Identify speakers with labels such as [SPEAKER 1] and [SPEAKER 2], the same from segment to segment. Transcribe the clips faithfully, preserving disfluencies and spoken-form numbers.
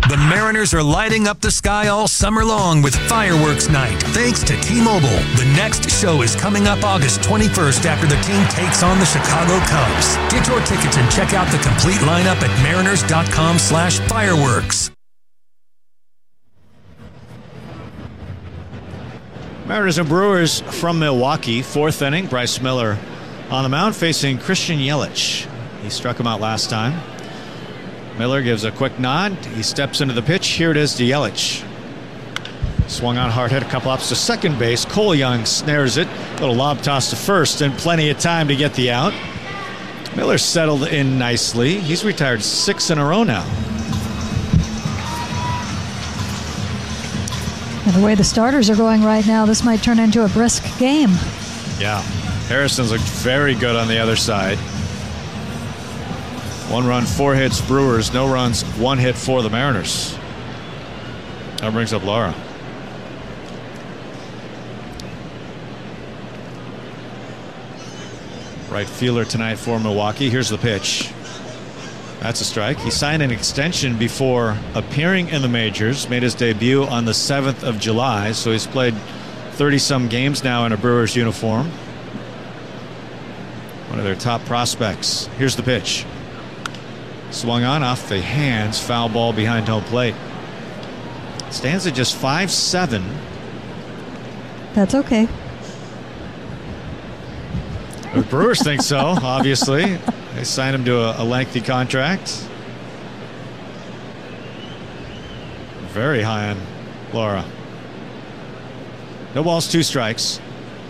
[SPEAKER 1] The Mariners are lighting up the sky all summer long with Fireworks Night, thanks to T-Mobile. The next show is coming up August twenty-first after the team takes on the Chicago Cubs. Get your tickets and check out the complete lineup at mariners.com slash fireworks.
[SPEAKER 2] Mariners and Brewers from Milwaukee. Fourth inning, Bryce Miller on the mound facing Christian Yelich. He struck him out last time. Miller gives a quick nod. He steps into the pitch. Here it is to Yelich. Swung on hard hit, a couple ups to second base. Cole Young snares it. Little lob toss to first and plenty of time to get the out. Miller settled in nicely. He's retired six in a row now.
[SPEAKER 3] And the way the starters are going right now, this might turn into a brisk game.
[SPEAKER 2] Yeah. Harrison's looked very good on the other side. One run, four hits, Brewers. No runs, one hit for the Mariners. That brings up Laura. Right fielder tonight for Milwaukee. Here's the pitch. That's a strike. He signed an extension before appearing in the majors. Made his debut on the seventh of July. So he's played thirty-some games now in a Brewers uniform. One of their top prospects. Here's the pitch. Swung on off the hands. Foul ball behind home plate. Stands at just five seven.
[SPEAKER 3] That's okay.
[SPEAKER 2] The Brewers think so, obviously. They signed him to a, a lengthy contract. Very high on Laura. No balls, two strikes.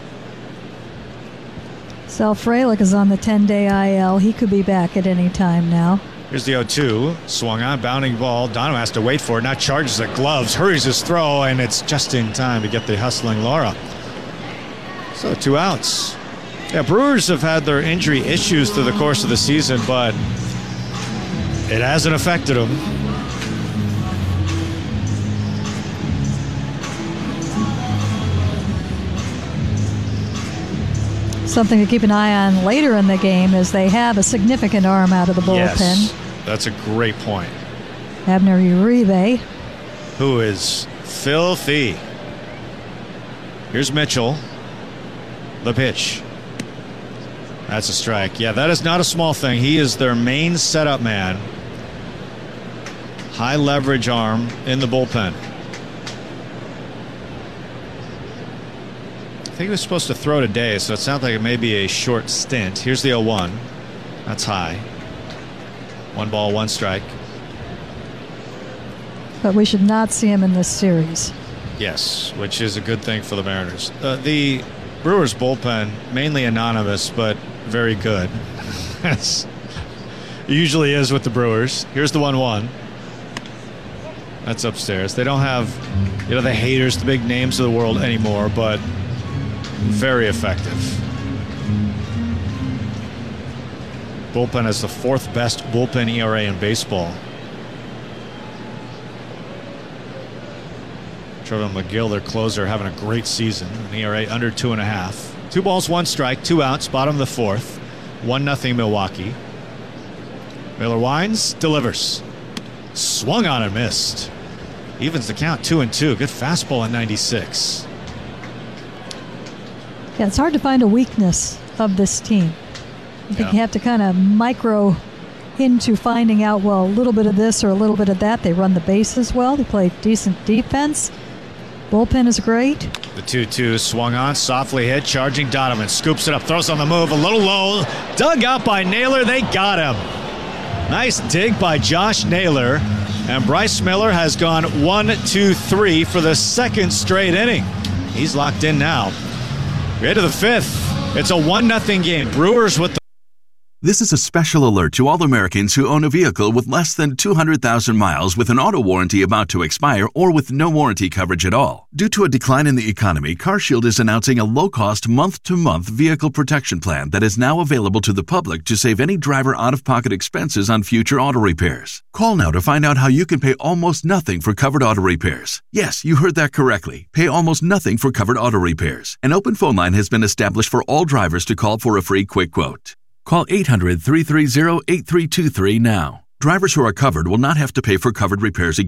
[SPEAKER 3] Sal Frelick is on the ten-day I L. He could be back at any time now.
[SPEAKER 2] Here's the oh two. Swung on, bounding ball. Dono has to wait for it. Now charges the gloves, hurries his throw, and it's just in time to get the hustling Laura. So two outs. Yeah, Brewers have had their injury issues through the course of the season, but it hasn't affected them.
[SPEAKER 3] Something to keep an eye on later in the game is they have a significant arm out of the bullpen.
[SPEAKER 2] Yes, that's a great point.
[SPEAKER 3] Abner Uribe.
[SPEAKER 2] Who is filthy. Here's Mitchell. The pitch. That's a strike. Yeah, that is not a small thing. He is their main setup man. High leverage arm in the bullpen. I think he was supposed to throw today, so it sounds like it may be a short stint. Here's the oh one. That's high. One ball, one strike.
[SPEAKER 3] But we should not see him in this series.
[SPEAKER 2] Yes, which is a good thing for the Mariners. Uh, the Brewers bullpen, mainly anonymous, but very good. As it usually is with the Brewers. Here's the one one. That's upstairs. They don't have, you know, the haters, the big names of the world anymore, but very effective. Bullpen is the fourth best bullpen E R A in baseball. Trevor McGill, their closer, having a great season. An E R A under two and a half. Two balls, one strike, two outs, bottom of the fourth. One nothing Milwaukee. Miller winds, delivers. Swung on and missed. Evens the count, two and two. Good fastball at ninety-six.
[SPEAKER 3] Yeah, it's hard to find a weakness of this team. I think
[SPEAKER 2] Yeah.
[SPEAKER 3] you have to kind of micro into finding out, well, a little bit of this or a little bit of that. They run the bases well. They play decent defense. Bullpen is great.
[SPEAKER 2] The two two swung on, softly hit, charging Donovan. Scoops it up, throws on the move, a little low. Dug out by Naylor, they got him. Nice dig by Josh Naylor. And Bryce Miller has gone one, two, three for the second straight inning. He's locked in now. We're to the fifth. It's a one nothing game. Brewers with the...
[SPEAKER 4] This is a special alert to all Americans who own a vehicle with less than two hundred thousand miles with an auto warranty about to expire or with no warranty coverage at all. Due to a decline in the economy, CarShield is announcing a low-cost month-to-month vehicle protection plan that is now available to the public to save any driver out-of-pocket expenses on future auto repairs. Call now to find out how you can pay almost nothing for covered auto repairs. Yes, you heard that correctly. Pay almost nothing for covered auto repairs. An open phone line has been established for all drivers to call for a free quick quote. Call eight hundred, three three zero, eight three two three now. Drivers who are covered will not have to pay for covered repairs again.